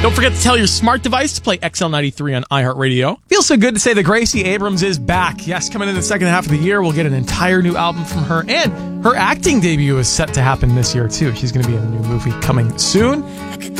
Don't forget to tell your smart device to play XL93 on iHeartRadio. Feels so good to say that Gracie Abrams is back. Yes, coming in the second half of the year, we'll get an entire new album from her, and her acting debut is set to happen this year, too. She's going to be in a new movie coming soon.